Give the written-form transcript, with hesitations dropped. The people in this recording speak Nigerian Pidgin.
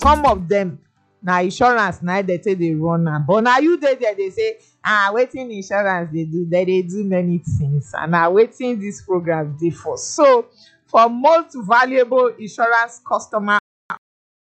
some of them na insurance na dey take dey run am, but na you dey there dey say wetin insurance dey do, dem dey do many things, and na wetin dis program dey for. So for most valuable insurance customer